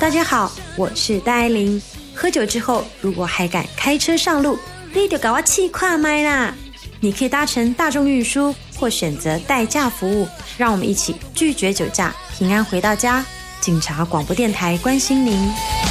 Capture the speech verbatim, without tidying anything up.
大家好，我是戴爱玲。喝酒之后，如果还敢开车上路，你就给我气跨麦啦！你可以搭乘大众运输，或选择代驾服务。让我们一起拒绝酒驾，平安回到家。警察广播电台关心您。